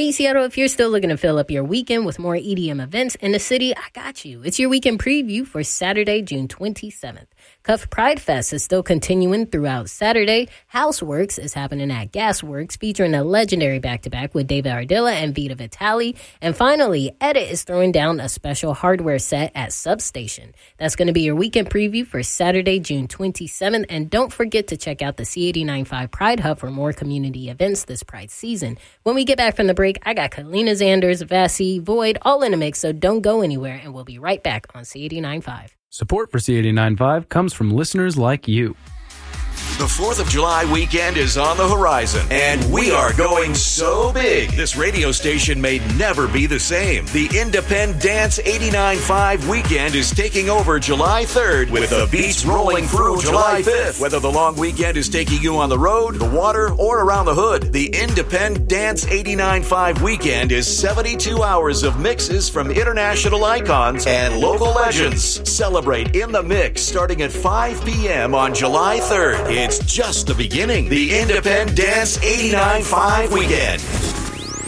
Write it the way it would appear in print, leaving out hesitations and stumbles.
Hey, Seattle, if you're still looking to fill up your weekend with more EDM events in the city, I got you. It's your weekend preview for Saturday, June 27th. Cuff Pride Fest is still continuing throughout Saturday. Houseworks is happening at Gasworks, featuring a legendary back-to-back with David Ardilla and Vita Vitali. And finally, Edit is throwing down a special hardware set at Substation. That's going to be your weekend preview for Saturday, June 27th. And don't forget to check out the C89.5 Pride Hub for more community events this Pride season. When we get back from the break, I got Kalina Zanders, Vassie, Void, all in the mix, so don't go anywhere, and we'll be right back on C89.5. Support for C89.5 comes from listeners like you. The 4th of July weekend is on the horizon, and we are going so big. This radio station may never be the same. The Independent Dance 89.5 weekend is taking over July 3rd with the beats rolling through July 5th. Whether the long weekend is taking you on the road, the water, or around the hood, the Independent Dance 89.5 weekend is 72 hours of mixes from international icons and local legends. Celebrate in the mix starting at 5 p.m. on July 3rd. It's just the beginning. The Independent Dance 89.5 weekend.